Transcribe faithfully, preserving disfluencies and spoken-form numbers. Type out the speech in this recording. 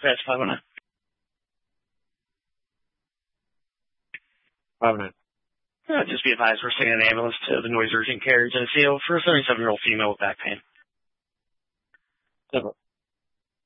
That's five oh nine. five oh nine. Uh, just be advised, we're sending an ambulance to the Noise Urgent Care Geneseo for a seventy-seven-year-old female with back pain. Several.